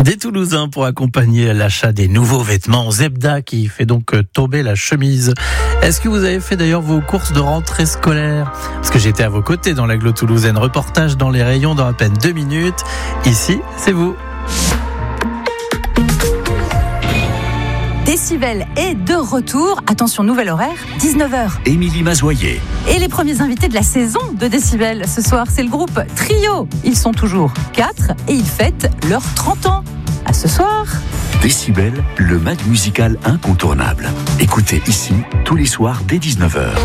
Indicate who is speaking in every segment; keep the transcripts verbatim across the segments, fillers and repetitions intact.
Speaker 1: Des Toulousains pour accompagner l'achat des nouveaux vêtements. Zebda qui fait donc tomber la chemise. Est-ce que vous avez fait d'ailleurs vos courses de rentrée scolaire ? Parce que j'étais à vos côtés dans l'agglo toulousaine. Reportage dans les rayons dans à peine deux minutes. Ici, c'est vous.
Speaker 2: Décibel est de retour. Attention, nouvel horaire, dix-neuf heures.
Speaker 3: Émilie Mazoyer.
Speaker 2: Et les premiers invités de la saison de Décibel ce soir, c'est le groupe Trio. Ils sont toujours quatre et ils fêtent leurs trente ans. À ce soir.
Speaker 3: Décibel, le mag musical incontournable. Écoutez ici, tous les soirs dès dix-neuf heures.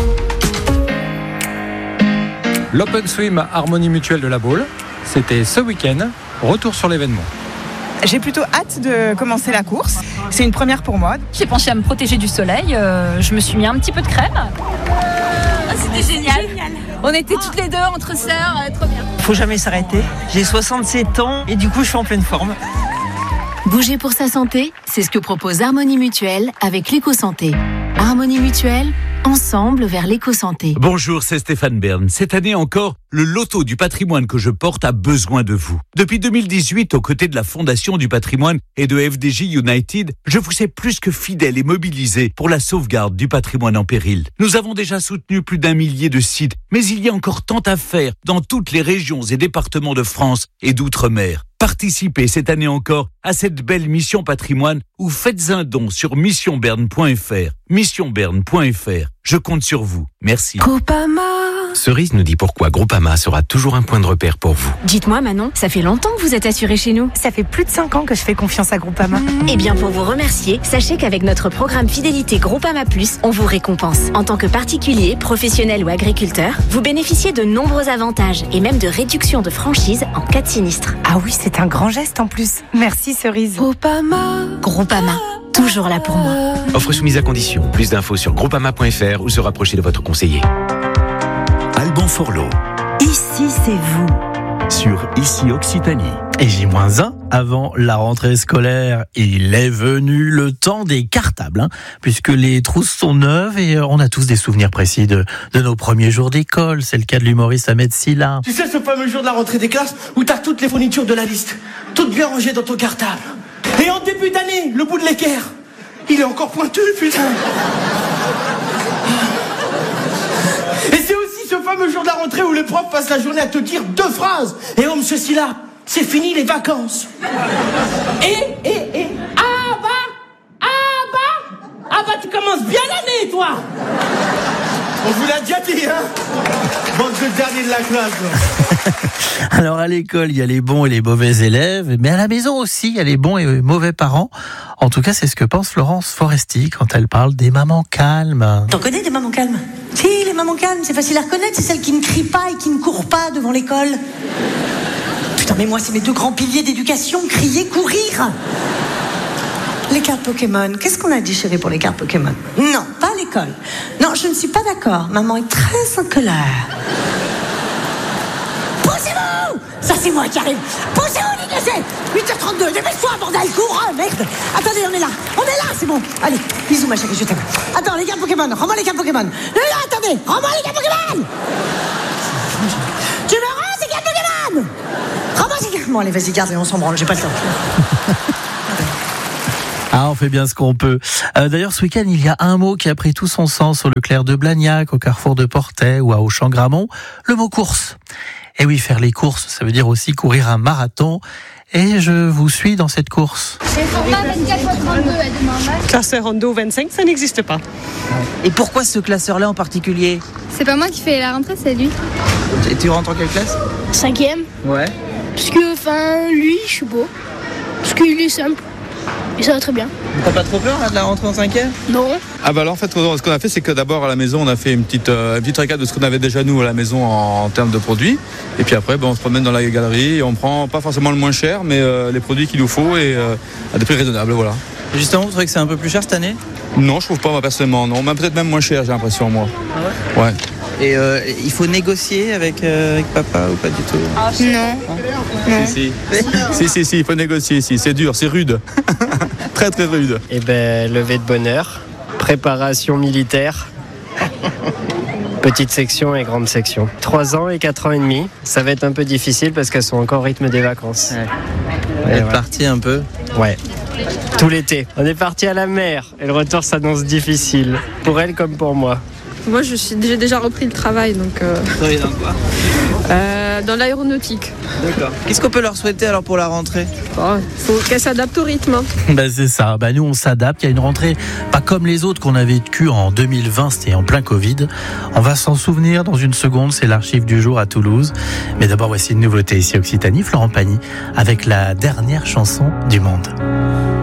Speaker 4: L'Open Swim Harmonie Mutuelle de la Baule, c'était ce week-end. Retour sur l'événement.
Speaker 5: J'ai plutôt hâte de commencer la course. C'est une première pour moi.
Speaker 6: J'ai pensé à me protéger du soleil. Euh, je me suis mis un petit peu de crème. Ah, c'était génial. génial. On était toutes les deux entre sœurs. Euh, trop bien.
Speaker 7: Faut jamais s'arrêter. J'ai soixante-sept ans et du coup, je suis en pleine forme.
Speaker 8: Bouger pour sa santé, c'est ce que propose Harmonie Mutuelle avec l'éco-santé. Harmonie Mutuelle, ensemble vers l'éco-santé.
Speaker 3: Bonjour, c'est Stéphane Bern. Cette année encore, le loto du patrimoine que je porte a besoin de vous. Depuis deux mille dix-huit, aux côtés de la Fondation du patrimoine et de F D J United, je vous sais plus que fidèle et mobilisé pour la sauvegarde du patrimoine en péril. Nous avons déjà soutenu plus d'un millier de sites, mais il y a encore tant à faire dans toutes les régions et départements de France et d'outre-mer. Participez cette année encore à cette belle mission patrimoine ou faites un don sur mission berne point f r. mission berne point f r. Je compte sur vous. Merci.
Speaker 2: Groupama.
Speaker 9: Cerise nous dit pourquoi Groupama sera toujours un point de repère pour vous.
Speaker 8: Dites-moi Manon, ça fait longtemps que vous êtes assurée chez nous.
Speaker 5: Ça fait plus de cinq ans que je fais confiance à Groupama.
Speaker 8: Eh bien pour vous remercier, sachez qu'avec notre programme Fidélité Groupama Plus, on vous récompense. En tant que particulier, professionnel ou agriculteur, vous bénéficiez de nombreux avantages et même de réductions de franchise en cas de sinistre.
Speaker 5: Ah oui, c'est un grand geste en plus. Merci Cerise.
Speaker 2: Groupama.
Speaker 8: Groupama, toujours là pour moi.
Speaker 9: Offre soumise à condition. Plus d'infos sur groupama point f r ou se rapprocher de votre conseiller.
Speaker 3: Alban Forlot.
Speaker 2: Ici, c'est vous.
Speaker 3: Sur Ici Occitanie.
Speaker 1: Et J moins un avant la rentrée scolaire. Il est venu le temps des cartables, hein, puisque les trousses sont neuves et on a tous des souvenirs précis de, de nos premiers jours d'école. C'est le cas de l'humoriste Ahmed Silla.
Speaker 10: Tu sais ce fameux jour de la rentrée des classes où t'as toutes les fournitures de la liste, toutes bien rangées dans ton cartable. Et en début d'année, le bout de l'équerre, il est encore pointu, putain. Et c'est aussi ce fameux jour de la rentrée où les profs passent la journée à te dire deux phrases. Et oh, monsieur Silla, c'est fini les vacances. Et, et, et, ah bah, ah bah, ah bah tu commences bien l'année, toi. On vous l'a déjà dit, hein. Bande de dernier de la classe.
Speaker 1: Alors à l'école, il y a les bons et les mauvais élèves, mais à la maison aussi, il y a les bons et les mauvais parents. En tout cas, c'est ce que pense Florence Foresti quand elle parle des mamans calmes.
Speaker 11: T'en connais des mamans calmes ? Si, les mamans calmes, c'est facile à reconnaître, c'est celles qui ne crient pas et qui ne courent pas devant l'école. Putain, mais moi, c'est mes deux grands piliers d'éducation, crier, courir. Les cartes Pokémon, qu'est-ce qu'on a dit, chérie, pour les cartes Pokémon ? Non, pas à l'école. Non, je ne suis pas d'accord. Maman est très en colère. Poussez-vous ! Ça, c'est moi qui arrive. Poussez-vous, les gars, huit heures trente-deux, dépêche-toi, bordel, cours, oh, merde. Attendez, on est là, on est là, c'est bon. Allez, bisous, ma chérie, je t'aime. Attends, les cartes Pokémon, rends-moi les cartes Pokémon. Là, là, attendez, rends-moi les cartes Pokémon. Tu me rends ces cartes Pokémon. Rends-moi ces cartes. Bon, allez, vas-y, garde, on s'en branle, j'ai pas le temps.
Speaker 1: Ah, on fait bien ce qu'on peut. Euh, d'ailleurs, ce week-end, il y a un mot qui a pris tout son sens au Leclerc de Blagnac, au Carrefour de Portet ou à Auchan-Gramont, le mot course. Et oui, faire les courses, ça veut dire aussi courir un marathon. Et je vous suis dans cette course.
Speaker 6: C'est format vingt-quatre fois trente-deux, elle demande.
Speaker 5: Classeur Rondo vingt-cinq, ça n'existe pas.
Speaker 7: Et pourquoi ce classeur-là en particulier ?
Speaker 6: C'est pas moi qui fais la rentrée, c'est lui.
Speaker 7: Et tu rentres en quelle classe ?
Speaker 6: Cinquième.
Speaker 7: Ouais.
Speaker 6: Parce que, enfin, lui, je suis beau. Parce qu'il est simple. Et ça va très bien.
Speaker 7: T'as pas trop peur là, de la rentrée en cinquième ?
Speaker 6: Non.
Speaker 12: Ah bah alors en fait ce qu'on a fait c'est que d'abord à la maison on a fait une petite, euh, une petite récap de ce qu'on avait déjà nous à la maison en, en termes de produits et puis après ben, on se promène dans la galerie et on prend pas forcément le moins cher mais euh, les produits qu'il nous faut et euh, à des prix raisonnables, voilà.
Speaker 7: Et justement vous trouvez que c'est un peu plus cher cette année ?
Speaker 12: Non je trouve pas moi personnellement, non, mais peut-être même moins cher j'ai l'impression moi.
Speaker 7: Ah ouais ? Ouais. Et euh, il faut négocier avec, euh, avec papa ou pas du tout ?
Speaker 6: Ah, non.
Speaker 12: non. Si, si. si, si, si, il faut négocier ici. C'est dur, c'est rude. Très, très rude.
Speaker 13: Eh ben, levée de bonheur, préparation militaire, petite section et grande section. Trois ans et quatre ans et demi. Ça va être un peu difficile parce qu'elles sont encore au rythme des vacances.
Speaker 7: Ouais. Vous êtes parti un peu?
Speaker 13: Ouais. Tout l'été. On est parti à la mer et le retour s'annonce difficile. Pour elle comme pour moi.
Speaker 14: Moi, je suis, j'ai déjà repris le travail, donc... Euh...
Speaker 7: Vous travaillez dans quoi?
Speaker 14: euh, Dans l'aéronautique.
Speaker 7: D'accord. Qu'est-ce qu'on peut leur souhaiter alors pour la rentrée?
Speaker 14: Il faut qu'elle s'adapte au rythme.
Speaker 1: Ben c'est ça, ben nous on s'adapte, il y a une rentrée pas comme les autres qu'on a vécues en deux mille vingt, c'était en plein Covid. On va s'en souvenir dans une seconde, c'est l'archive du jour à Toulouse. Mais d'abord voici une nouveauté ici Occitanie, Florent Pagny, avec la dernière chanson du monde.